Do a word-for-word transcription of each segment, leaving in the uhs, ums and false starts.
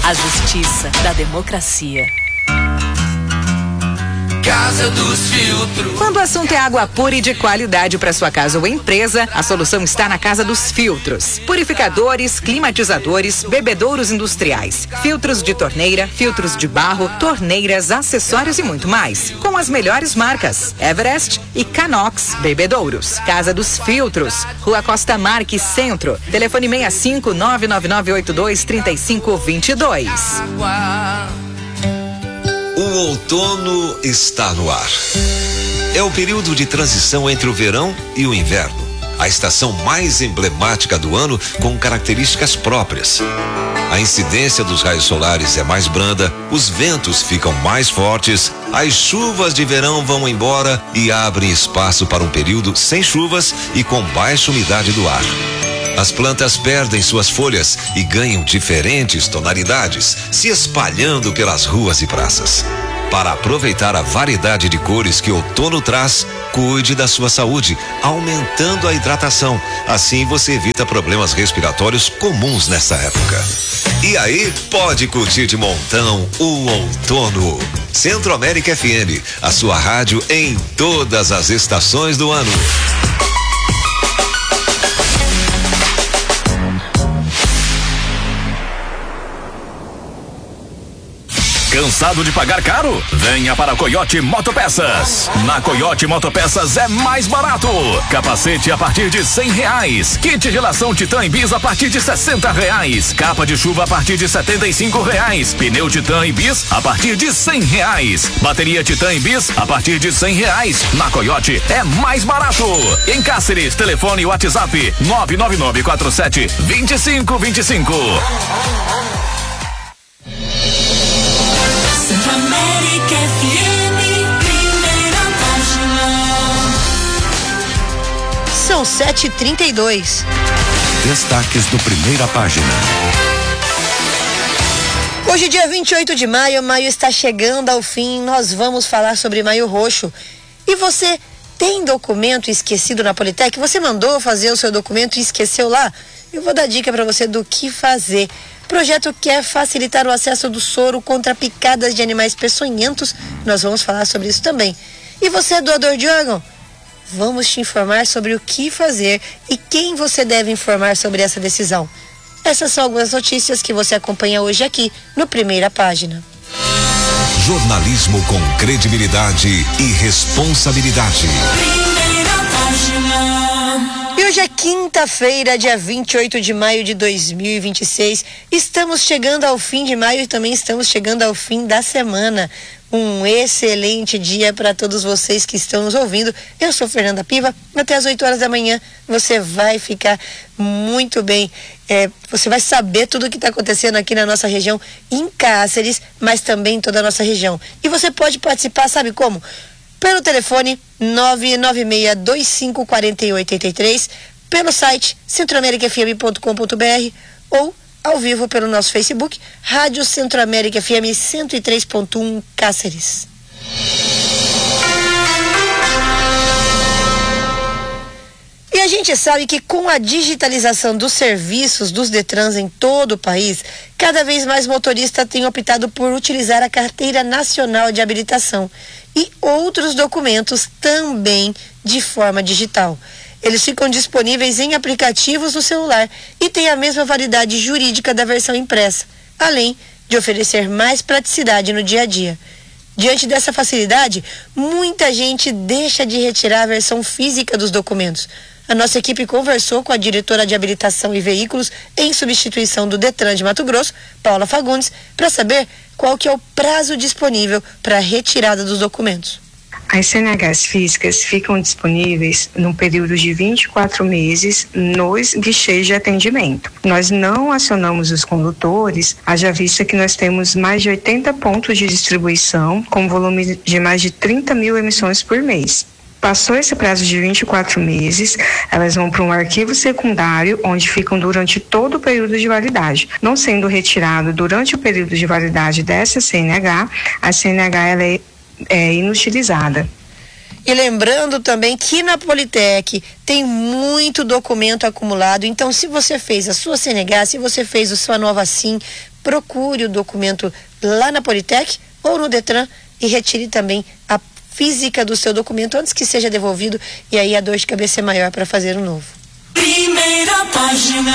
A justiça da democracia. Casa dos Filtros. Quando o assunto é água pura e de qualidade para sua casa ou empresa, a solução está na Casa dos Filtros. Purificadores, climatizadores, bebedouros industriais, filtros de torneira, filtros de barro, torneiras, acessórios e muito mais. Com as melhores marcas, Everest e Canox Bebedouros. Casa dos Filtros, Rua Costa Marques, Centro. Telefone seis cinco nove nove nove oito dois três cinco dois dois. O outono está no ar. É o período de transição entre o verão e o inverno. A estação mais emblemática do ano com características próprias. A incidência dos raios solares é mais branda, os ventos ficam mais fortes, as chuvas de verão vão embora e abrem espaço para um período sem chuvas e com baixa umidade do ar. As plantas perdem suas folhas e ganham diferentes tonalidades, se espalhando pelas ruas e praças. Para aproveitar a variedade de cores que o outono traz, cuide da sua saúde, aumentando a hidratação. Assim você evita problemas respiratórios comuns nessa época. E aí, pode curtir de montão o outono. Centro América F M, a sua rádio em todas as estações do ano. Cansado de pagar caro? Venha para a Coyote Motopeças. Na Coyote Motopeças é mais barato. Capacete a partir de cem reais. Kit relação Titan e Bis a partir de sessenta reais. Capa de chuva a partir de setenta e cinco reais. Pneu Titan e Bis a partir de cem reais. Bateria Titan e Bis a partir de cem reais. Na Coyote é mais barato. Em Cáceres, telefone e WhatsApp nove nove nove quatro sete dois cinco dois cinco. América F M, primeira página. São sete e trinta e dois. Destaques do Primeira Página. Hoje, dia vinte e oito de maio, maio está chegando ao fim. Nós vamos falar sobre Maio Roxo. E você tem documento esquecido na Politec? Você mandou fazer o seu documento e esqueceu lá? Eu vou dar dica para você do que fazer. O projeto quer facilitar o acesso do soro contra picadas de animais peçonhentos. Nós vamos falar sobre isso também. E você é doador de órgão? Vamos te informar sobre o que fazer e quem você deve informar sobre essa decisão. Essas são algumas notícias que você acompanha hoje aqui no Primeira Página. Jornalismo com credibilidade e responsabilidade. Primeira página. E hoje é quinta-feira, dia vinte e oito de maio de dois mil e vinte e seis. Estamos chegando ao fim de maio e também estamos chegando ao fim da semana. Um excelente dia para todos vocês que estão nos ouvindo. Eu sou Fernanda Piva. Até as oito horas da manhã você vai ficar muito bem. É, você vai saber tudo o que está acontecendo aqui na nossa região, em Cáceres, mas também em toda a nossa região. E você pode participar, sabe como? Pelo telefone nove nove seis dois cinco quatro oito oito três, pelo site centro américa f m ponto com ponto b r ou ao vivo pelo nosso Facebook, Rádio Centro América F M cento e três ponto um Cáceres. E a gente sabe que com a digitalização dos serviços dos Detrans em todo o país, cada vez mais motoristas têm optado por utilizar a Carteira Nacional de Habilitação e outros documentos também de forma digital. Eles ficam disponíveis em aplicativos no celular e têm a mesma validade jurídica da versão impressa, além de oferecer mais praticidade no dia a dia. Diante dessa facilidade, muita gente deixa de retirar a versão física dos documentos. A nossa equipe conversou com a diretora de habilitação e veículos em substituição do Detran de Mato Grosso, Paula Fagundes, para saber qual que é o prazo disponível para a retirada dos documentos. As C N Hs físicas ficam disponíveis num período de vinte e quatro meses nos guichês de atendimento. Nós não acionamos os condutores, haja vista que nós temos mais de oitenta pontos de distribuição com volume de mais de trinta mil emissões por mês. Passou esse prazo de vinte e quatro meses, elas vão para um arquivo secundário, onde ficam durante todo o período de validade. Não sendo retirado durante o período de validade dessa C N H, a C N H ela é, é inutilizada. E lembrando também que na Politec tem muito documento acumulado, então se você fez a sua C N H, se você fez a sua nova SIM, procure o documento lá na Politec ou no Detran e retire também a física do seu documento antes que seja devolvido, e aí a dor de cabeça é maior para fazer um novo. Primeira página.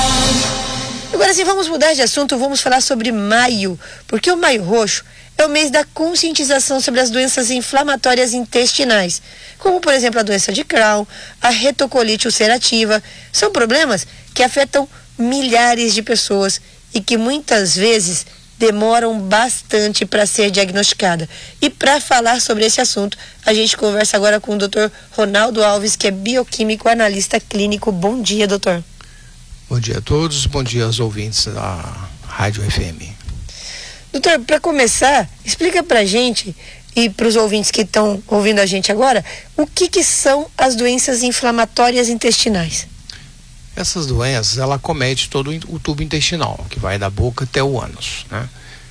Agora sim, vamos mudar de assunto, vamos falar sobre maio, porque o Maio Roxo é o mês da conscientização sobre as doenças inflamatórias intestinais, como por exemplo a doença de Crohn, a retocolite ulcerativa. São problemas que afetam milhares de pessoas e que muitas vezes demoram bastante para ser diagnosticada. E para falar sobre esse assunto, a gente conversa agora com o doutor Ronaldo Alves, que é bioquímico, analista clínico. Bom dia, doutor. Bom dia a todos, bom dia aos ouvintes da Rádio F M. Doutor, para começar, explica para a gente e para os ouvintes que estão ouvindo a gente agora, o que que são as doenças inflamatórias intestinais? Essas doenças, ela comete todo o tubo intestinal, que vai da boca até o ânus, né?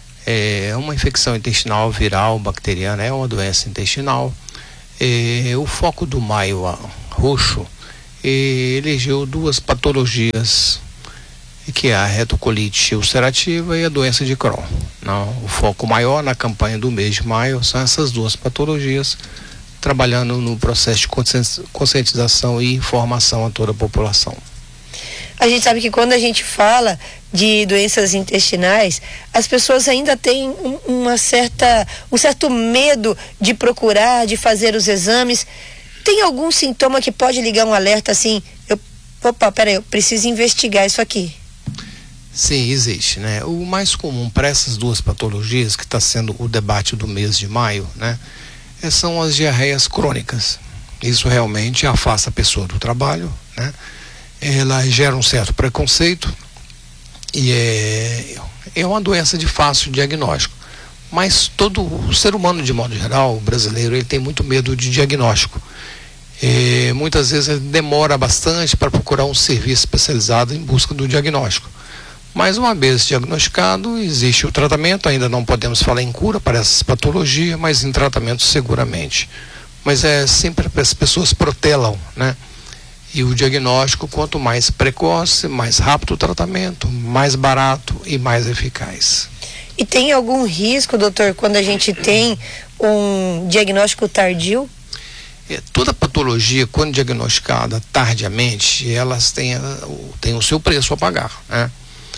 É uma infecção intestinal viral, bacteriana, é uma doença intestinal. É, o foco do Maio Roxo é, elegeu duas patologias, que é a retocolite ulcerativa e a doença de Crohn. Não, o foco maior na campanha do mês de maio são essas duas patologias, trabalhando no processo de conscientização e informação a toda a população. A gente sabe que quando a gente fala de doenças intestinais, as pessoas ainda têm um, uma certa, um certo medo de procurar, de fazer os exames. Tem algum sintoma que pode ligar um alerta assim, eu, opa, peraí, eu preciso investigar isso aqui? Sim, existe, né? O mais comum para essas duas patologias, que está sendo o debate do mês de maio, né? São as diarreias crônicas. Isso realmente afasta a pessoa do trabalho, né? Ela gera um certo preconceito e é, é uma doença de fácil diagnóstico. Mas todo o ser humano, de modo geral, o brasileiro, ele tem muito medo de diagnóstico. E muitas vezes ele demora bastante para procurar um serviço especializado em busca do diagnóstico. Mas uma vez diagnosticado, existe o tratamento. Ainda não podemos falar em cura para essas patologias, mas em tratamento seguramente. Mas é sempre as pessoas protelam, né? E o diagnóstico, quanto mais precoce, mais rápido o tratamento, mais barato e mais eficaz. E tem algum risco, doutor, quando a gente tem um diagnóstico tardio? É, toda patologia, quando diagnosticada tardiamente, elas têm, têm o seu preço a pagar, né?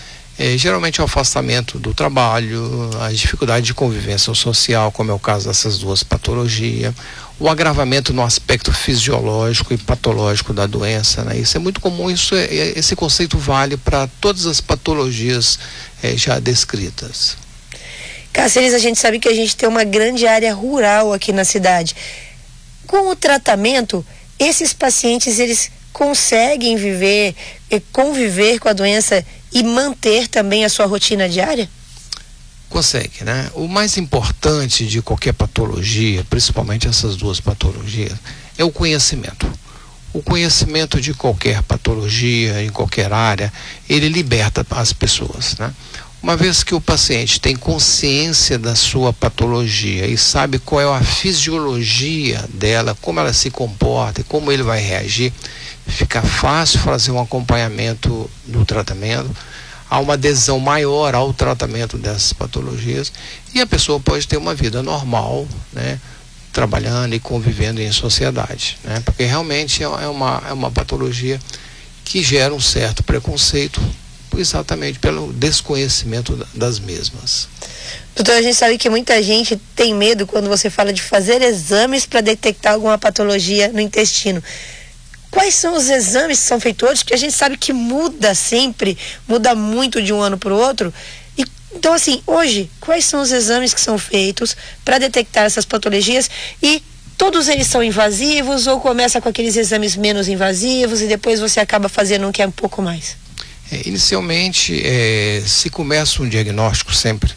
É, geralmente é o afastamento do trabalho, a dificuldade de convivência social, como é o caso dessas duas patologias, o agravamento no aspecto fisiológico e patológico da doença, né? Isso é muito comum, isso é, esse conceito vale para todas as patologias é, já descritas. Cáceres, a gente sabe que a gente tem uma grande área rural aqui na cidade. Com o tratamento, esses pacientes, eles conseguem viver, conviver com a doença e manter também a sua rotina diária? Consegue, né? O mais importante de qualquer patologia, principalmente essas duas patologias, é o conhecimento. O conhecimento de qualquer patologia, em qualquer área, ele liberta as pessoas, né? Uma vez que o paciente tem consciência da sua patologia e sabe qual é a fisiologia dela, como ela se comporta e como ele vai reagir, fica fácil fazer um acompanhamento do tratamento, há uma adesão maior ao tratamento dessas patologias e a pessoa pode ter uma vida normal, né, trabalhando e convivendo em sociedade, né, porque realmente é uma, é uma patologia que gera um certo preconceito, exatamente pelo desconhecimento das mesmas. Doutor, a gente sabe que muita gente tem medo quando você fala de fazer exames para detectar alguma patologia no intestino. Quais são os exames que são feitos hoje? Porque a gente sabe que muda sempre, muda muito de um ano para o outro. E, então, assim, hoje, quais são os exames que são feitos para detectar essas patologias? E todos eles são invasivos ou começa com aqueles exames menos invasivos e depois você acaba fazendo um que é um pouco mais? É, inicialmente, é, se começa um diagnóstico sempre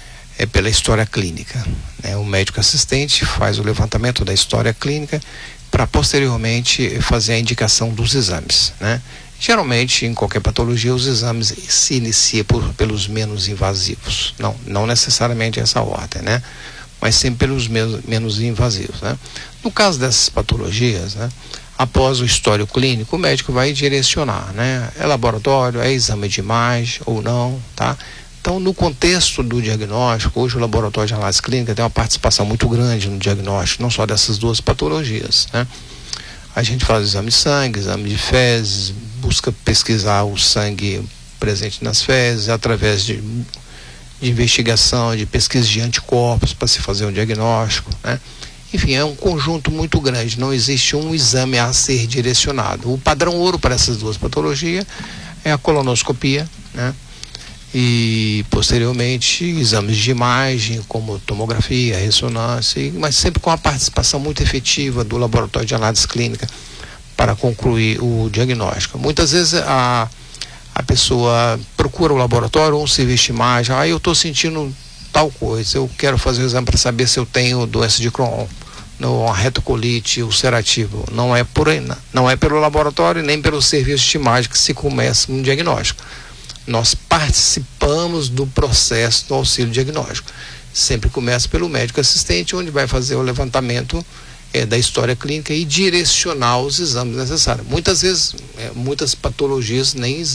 é pela história clínica, né? O médico assistente faz o levantamento da história clínica para posteriormente fazer a indicação dos exames, né? Geralmente, em qualquer patologia, os exames se iniciam por, pelos menos invasivos. Não, não necessariamente essa ordem, né? Mas sempre pelos menos, menos invasivos, né? No caso dessas patologias, né, após o histórico clínico, o médico vai direcionar, né? É laboratório, é exame de imagem ou não, tá? Então, no contexto do diagnóstico, hoje o laboratório de análise clínica tem uma participação muito grande no diagnóstico, não só dessas duas patologias, né? A gente faz exame de sangue, exame de fezes, busca pesquisar o sangue presente nas fezes, através de, de investigação, de pesquisa de anticorpos para se fazer um diagnóstico, né? Enfim, é um conjunto muito grande, não existe um exame a ser direcionado. O padrão ouro para essas duas patologias é a colonoscopia, né? E posteriormente exames de imagem como tomografia, ressonância, mas sempre com a participação muito efetiva do laboratório de análise clínica para concluir o diagnóstico. Muitas vezes a, a pessoa procura o laboratório ou um serviço de imagem, ah, eu estou sentindo tal coisa, eu quero fazer o exame para saber se eu tenho doença de Crohn, uma retocolite ulcerativa. Não é por aí, não é pelo laboratório nem pelo serviço de imagem que se começa um diagnóstico. Nós participamos do processo do auxílio diagnóstico. Sempre começa pelo médico assistente, onde vai fazer o levantamento é, da história clínica e direcionar os exames necessários. Muitas vezes, é, muitas patologias nem